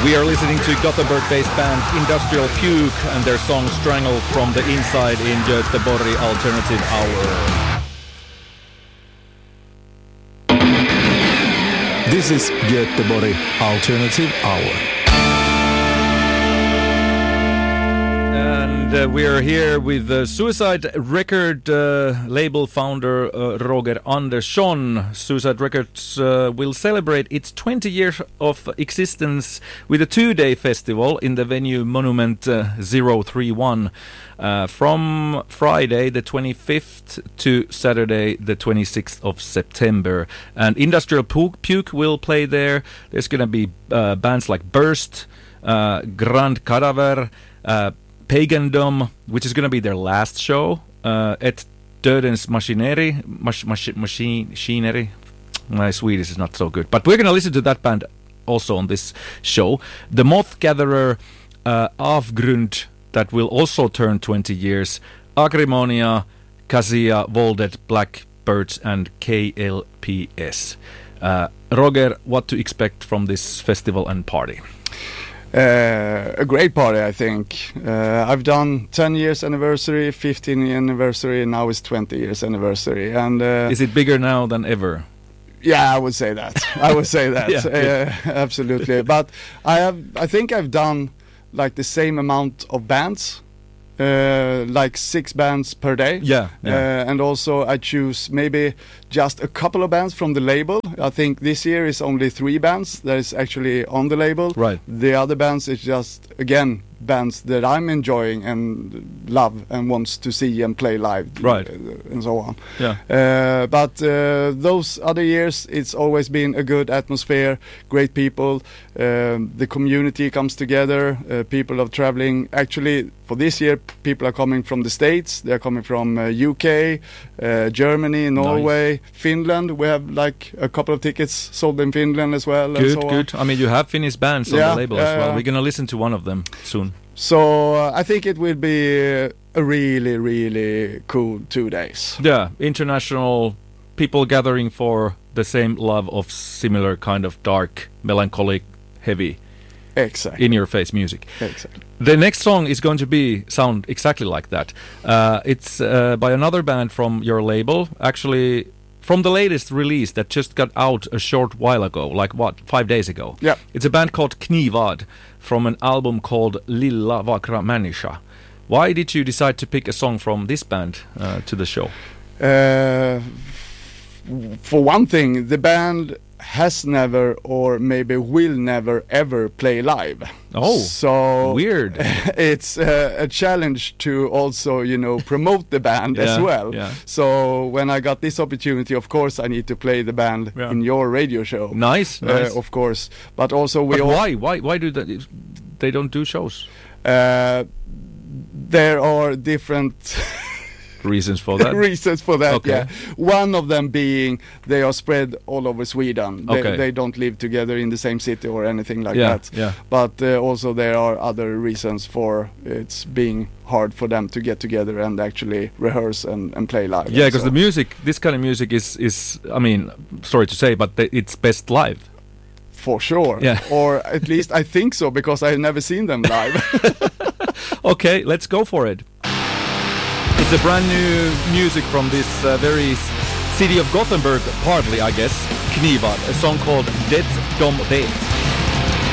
We are listening to Gothenburg-based band Industrial Puke and their song Strangled from the Inside in Göteborg Alternative Hour. This is Göteborg Alternative Hour. And we are here with the Suicide Record label founder Roger Andersson. Suicide Records will celebrate its 20 years of existence with a 2-day festival in the venue Monument 031 from Friday the 25th to Saturday the 26th of September. And Industrial Puke will play there. There's going to be bands like Burst, Grand Cadaver, Pagandom, which is going to be their last show, at Dödens Maskineri. Machinery. My Swedish is not so good, but we're going to listen to that band also on this show. The Moth Gatherer, Avgrund, that will also turn 20 years, Acrimonia, Kazia, Volded, Blackbirds, and KLPS. Roger, what to expect from this festival and party? A great party, I think. I've done 10 years anniversary, 15 anniversary, and now it's 20 years anniversary. And is it bigger now than ever? Yeah, I would say that. Yeah, absolutely. But I think I've done like the same amount of bands, like 6 bands per day. Yeah. And also I choose maybe just a couple of bands from the label. I think this year is only 3 bands that is actually on the label. Right. The other bands is just, again, bands that I'm enjoying and love and wants to see and play live. Right. And so on. Yeah. But those other years, it's always been a good atmosphere, great people. The community comes together. People are traveling. Actually, for this year, people are coming from the States. They're coming from UK, Germany, Norway, nice. Finland. We have like a couple of tickets sold in Finland as well. Good. I mean, you have Finnish bands on the label as well. We're going to listen to one of them soon. So I think it will be a really, really cool 2 days. Yeah, international people gathering for the same love of similar kind of dark, melancholic, heavy, exactly, in-your-face music. Exactly. The next song is going to sound exactly like that. It's by another band from your label, actually from the latest release that just got out a short while ago, like 5 days ago. Yeah. It's a band called Knivad from an album called Lilla Vakra Manisha. Why did you decide to pick a song from this band to the show? For one thing, the band has never or maybe will never ever play live. Oh, so weird. It's a challenge to also, promote the band as well. Yeah. So when I got this opportunity, of course, I need to play the band in your radio show. Nice. Of course. But also why do they don't do shows? There are different reasons for that. Okay. Yeah. One of them being they are spread all over Sweden. They don't live together in the same city or anything like that. Yeah. But also there are other reasons for it's being hard for them to get together and actually rehearse and play live. Yeah, because the music, this kind of music is, I mean, sorry to say, but it's best live. For sure. Yeah. Or at least I think so, because I've never seen them live. Okay, let's go for it. It's a brand new music from this very city of Gothenburg, partly, I guess, Knivad, a song called Det dom vet.